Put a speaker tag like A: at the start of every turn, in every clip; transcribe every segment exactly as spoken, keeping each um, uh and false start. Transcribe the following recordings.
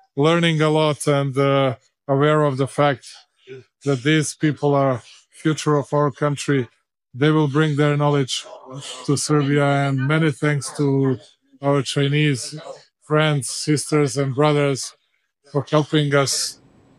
A: learning a lot and uh, aware of the fact that these people are future of our country. They will bring their knowledge to Serbia, and many thanks to our Chinese friends, sisters and brothers for helping us.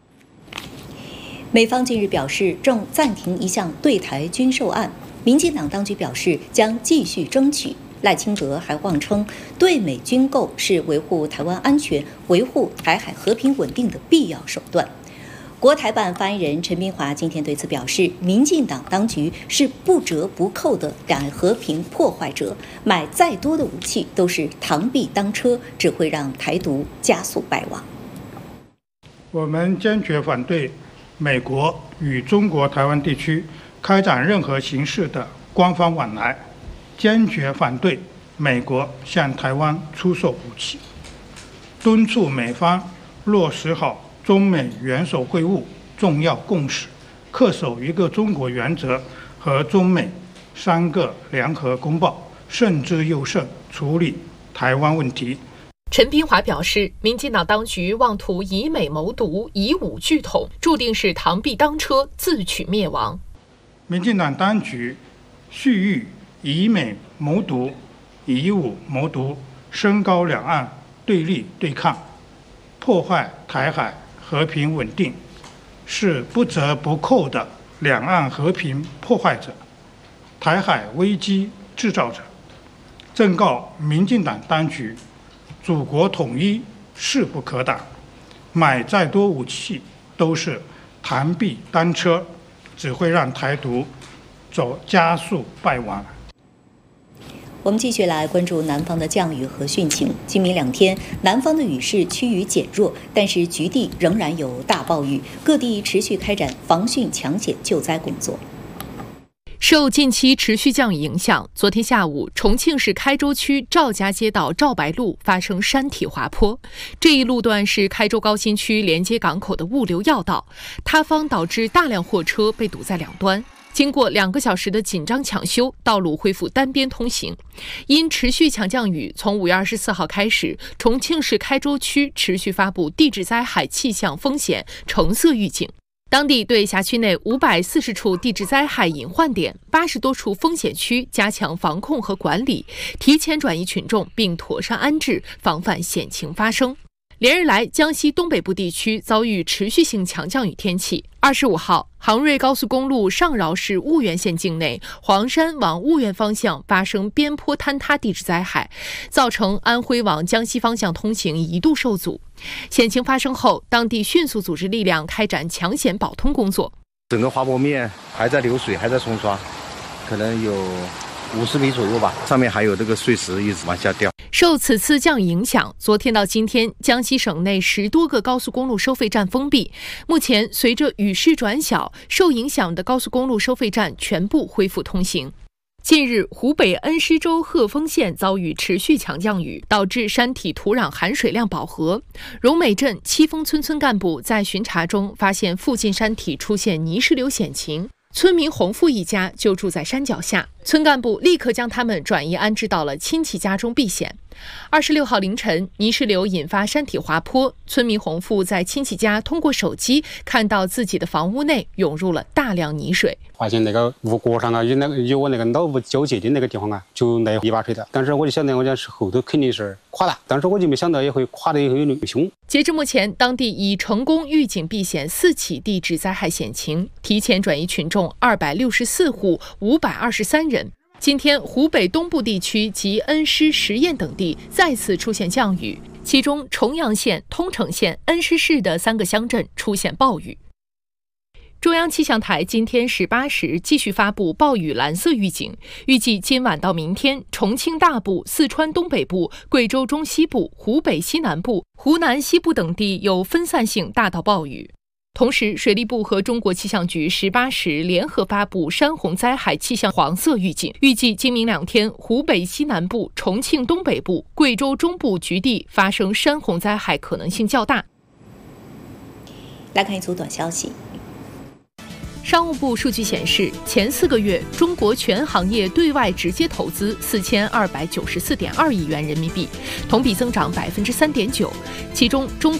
B: 美方近日表示正暂停一项对台军售案，民进党当局表示将继续争取。赖清德还妄称对美军购是维护台湾安全、维护台海和平稳定的必要手段。国台办发言人陈斌华今天对此表示，民进党当局是不折不扣的两岸和平破坏者，买再多的武器都是螳臂当车，只会让台独加速败亡。
C: 我们坚决反对美国与中国台湾地区开展任何形式的官方往来，坚决反对美国向台湾出售武器，敦促美方落实好中美元首会晤重要共识，恪守一个中国原则和中美三个联合公报，慎之又慎处理台湾问题。
D: 陈斌华表示，民进党当局妄图以美谋独，以武拒统，注定是螳臂当车，自取灭亡。
C: 民进党当局蓄意以美谋独，以武谋独，升高两岸对立对抗，破坏台海和平稳定，是不折不扣的两岸和平破坏者，台海危机制造者。正告民进党当局，祖国统一势不可挡，买再多武器都是螳臂当车，只会让台独走加速败亡。
B: 我们继续来关注南方的降雨和汛情。今明两天，南方的雨势趋于减弱，但是局地仍然有大暴雨，各地持续开展防汛抢险救灾工作。
D: 受近期持续降雨影响，昨天下午，重庆市开州区赵家街道赵白路发生山体滑坡。这一路段是开州高新区连接港口的物流要道，塌方导致大量货车被堵在两端。经过两个小时的紧张抢修，道路恢复单边通行。因持续强降雨，从五月二十四号开始，重庆市开州区持续发布地质灾害气象风险橙色预警。当地对辖区内五百四十处地质灾害隐患点、八十多处风险区加强防控和管理，提前转移群众并妥善安置，防范险情发生。连日来，江西东北部地区遭遇持续性强降雨天气。二十五号，杭瑞高速公路上饶市婺源县境内黄山往婺源方向发生边坡坍塌地质灾害，造成安徽往江西方向通行一度受阻。险情发生后，当地迅速组织力量开展抢险保通工作。
E: 整个滑坡面还在流水，还在冲刷，可能有五十米左右吧，上面还有这个碎石一直往下掉。
D: 受此次降雨影响，昨天到今天，江西省内十多个高速公路收费站封闭。目前，随着雨势转小，受影响的高速公路收费站全部恢复通行。近日，湖北恩施州鹤峰县遭遇持续强降雨，导致山体土壤含水量饱和。荣美镇七峰村村干部在巡查中发现附近山体出现泥石流险情。村民洪富一家就住在山脚下，村干部立刻将他们转移安置到了亲戚家中避险。二十六号凌晨，泥石流引发山体滑坡，村民洪富在亲戚家通过手机看到自己的房屋内涌入了大量泥水，
F: 发现那个屋角上啊，有那个有我那个脑部交界的那个地方啊，就那泥巴水的。当时我就想到，我讲是后头肯定是垮了，当时我就没想到也会垮得也会那么凶。
D: 截至目前，当地已成功预警避险四起地质灾害险情，提前转移群众二百六十四户，五百二十三人。今天，湖北东部地区及恩施、十堰等地再次出现降雨，其中重阳县、通城县、恩施市的三个乡镇出现暴雨。中央气象台今天十八时继续发布暴雨蓝色预警，预计今晚到明天，重庆大部、四川东北部、贵州中西部、湖北西南部、湖南西部等地有分散性大到暴雨。同时，水利部和中国气象局十八时联合发布山洪灾害气象黄色预警，预计今明两天，湖北西南部、重庆东北部、贵州中部局地发生山洪灾害可能性较大。
B: 来看一组短消息。
D: 商务部数据显示，前四个月，中国全行业对外直接投资四千二百九十四点二亿元人民币，同比增长百分之三点九，其中中